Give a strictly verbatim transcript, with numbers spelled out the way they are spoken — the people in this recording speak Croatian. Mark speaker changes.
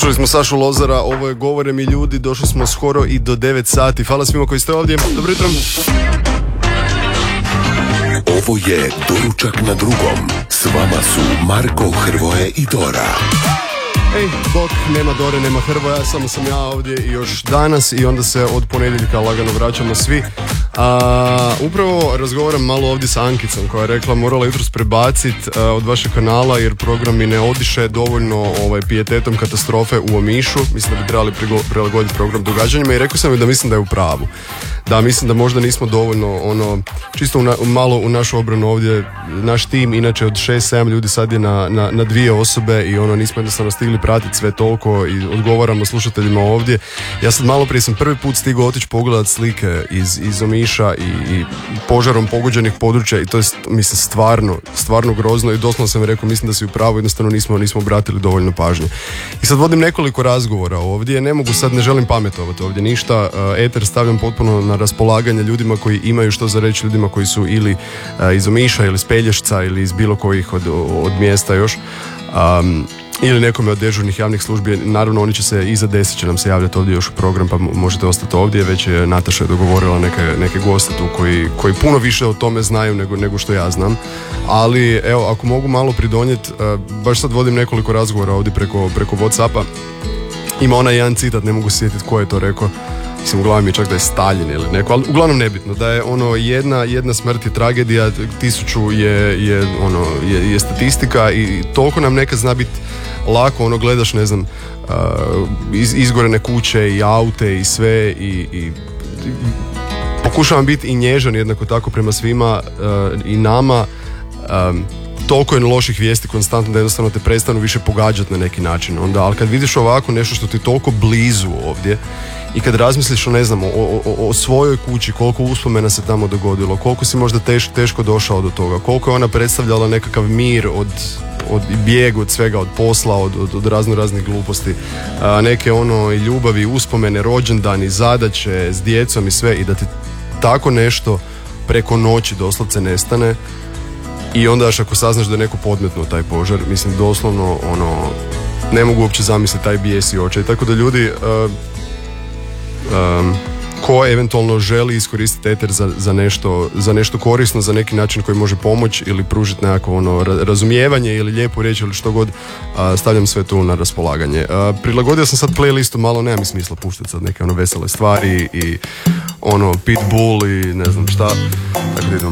Speaker 1: Slušali smo Sašu Lozara, ovo je Govore mi ljudi, došli smo skoro i do devet sati. Hvala svima koji ste ovdje, dobro jutro.
Speaker 2: Ovo je Doručak na drugom. S vama su Marko, Hrvoje i Dora.
Speaker 1: Ej, bok, nema Dore, nema Hrvoja, samo sam ja ovdje i još danas i onda se od ponedjeljka lagano vraćamo svi. A, upravo razgovaram malo ovdje sa Ankicom koja je rekla morala jutros prebaciti od vašeg kanala jer program mi ne odiše dovoljno ovaj, pijetetom katastrofe u Omišu. Mislim da bi trebali prilagoditi program događanjima i rekao sam joj da mislim da je u pravu. Da, mislim da možda nismo dovoljno, ono, čisto u na, malo u našu obranu ovdje, naš tim, inače od šest sedam ljudi sad je na, na, na dvije osobe i ono, nismo jednostavno stigli pratiti sve toliko i odgovaramo slušateljima ovdje. Ja sad malo prije sam prvi put stigao otići pogledat slike iz, iz Omiša i, i požarom pogođenih područja i to je, mislim, stvarno, stvarno grozno i doslovno sam rekao, mislim da si u pravu, jednostavno nismo, nismo obratili dovoljno pažnje. I sad vodim nekoliko razgovora ovdje, ne mogu sad, ne želim pametovati ovdje ništa, eter stavljam potpuno na raspolaganje ljudima koji imaju što za reći, ljudima koji su ili uh, iz Omiša ili iz Pelješca ili iz bilo kojih od, od mjesta još um, ili nekome od dežurnih javnih službi. Naravno oni će se iza deset će nam se javljati ovdje još u program, pa možete ostati ovdje. Već je Nataša dogovorila neke, neke goste tu koji, koji puno više o tome znaju nego, nego što ja znam, ali evo, ako mogu malo pridonijeti, uh, baš sad vodim nekoliko razgovora ovdje preko, preko Whatsappa. Ima onaj jedan citat, ne mogu se sjetiti ko je to rekao, mislim, u glavi mi je čak da je Stalin ili neko, ali uglavnom nebitno, da je ono jedna, jedna smrt je tragedija, tisuću je, je, ono, je, je statistika i toliko nam nekad zna biti lako, ono, gledaš, ne znam, uh, iz, izgorene kuće i aute i sve i, i, i pokušavam biti i nježan jednako tako prema svima uh, i nama. Um, toliko je loših vijesti konstantno da jednostavno te prestanu više pogađati na neki način. Onda, ali kad vidiš ovako nešto što ti je toliko blizu ovdje i kad razmisliš o, ne znam, o, o, o svojoj kući, koliko uspomena se tamo dogodilo, koliko si možda teš, teško došao do toga, koliko je ona predstavljala nekakav mir od, od bijeg od svega, od posla, od, od, od razno raznih gluposti, a, neke ono ljubavi, uspomene, rođendani, zadaće s djecom i sve, i da ti tako nešto preko noći doslovce nestane. I onda još ako saznaš da je neko podmetnuo taj požar, mislim, doslovno, ono, ne mogu uopće zamisliti taj bijes i očaj. Tako da ljudi, uh, um, ko eventualno želi iskoristiti eter za, za, nešto, za nešto korisno, za neki način koji može pomoći ili pružiti nekako ono razumijevanje ili lijepu riječ ili što god, uh, stavljam sve tu na raspolaganje. Uh, prilagodio sam sad playlistu, malo nema mi smisla puštati sad neke ono vesele stvari i ono Pitbull i ne znam šta. Tako da idemo